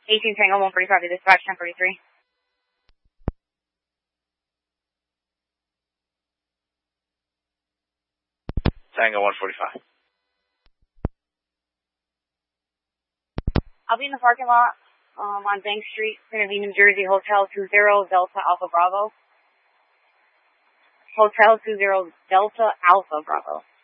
18 Tango 145 to dispatch 1043. Tango 145. I'll be in the parking lot on Bank Street, Trinity, New Jersey, Hotel 20 Delta Alpha Bravo. Hotel 20 Delta Alpha Bravo.